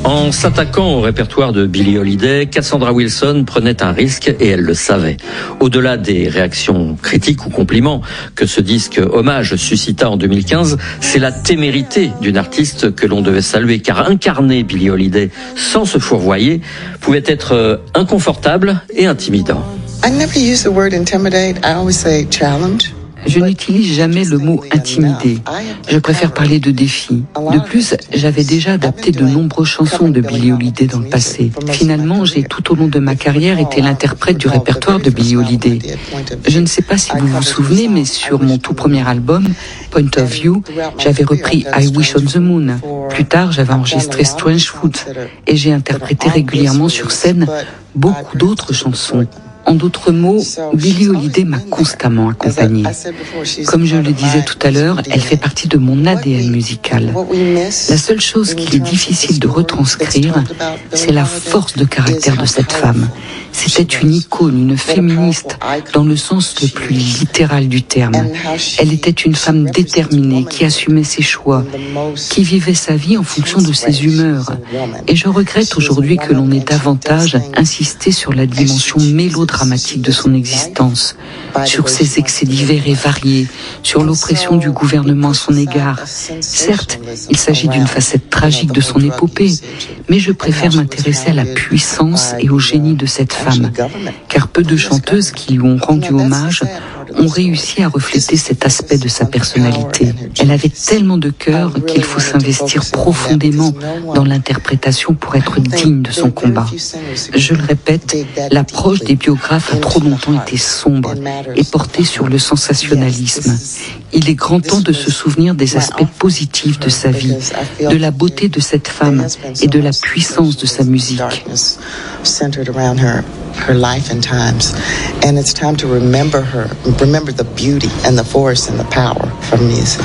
En s'attaquant au répertoire de Billie Holiday, Cassandra Wilson prenait un risque et elle le savait. Au-delà des réactions critiques ou compliments que ce disque hommage suscita en 2015, c'est la témérité d'une artiste que l'on devait saluer, car incarner Billie Holiday sans se fourvoyer pouvait être inconfortable et intimidant. I never use the word intimidate. I always say challenge. Je n'utilise jamais le mot intimider. Je préfère parler de défi. De plus, j'avais déjà adapté de nombreuses chansons de Billie Holiday dans le passé. Finalement, j'ai tout au long de ma carrière été l'interprète du répertoire de Billie Holiday. Je ne sais pas si vous vous souvenez, mais sur mon tout premier album, Point of View, j'avais repris I Wish on the Moon. Plus tard, j'avais enregistré Strange Fruit et j'ai interprété régulièrement sur scène beaucoup d'autres chansons. En d'autres mots, Billie Holiday m'a constamment accompagnée. Comme je le disais tout à l'heure, elle fait partie de mon ADN musical. La seule chose qu'il est difficile de retranscrire, c'est la force de caractère de cette femme. C'était une icône, une féministe, dans le sens le plus littéral du terme. Elle était une femme déterminée, qui assumait ses choix, qui vivait sa vie en fonction de ses humeurs. Et je regrette aujourd'hui que l'on ait davantage insisté sur la dimension mélodramatique de son existence, sur ses excès divers et variés, sur l'oppression du gouvernement à son égard. Certes, il s'agit d'une facette tragique de son épopée, mais je préfère m'intéresser à la puissance et au génie de cette femme, car peu de chanteuses qui lui ont rendu hommage ont réussi à refléter cet aspect de sa personnalité. Elle avait tellement de cœur qu'il faut s'investir profondément dans l'interprétation pour être digne de son combat. Je le répète, l'approche des biographes a trop longtemps été sombre et portée sur le sensationnalisme. Il est grand temps de se souvenir des aspects positifs de sa vie, de la beauté de cette femme et de la puissance de sa musique. Her life and times, and it's time to remember her, remember the beauty and the force and the power from music.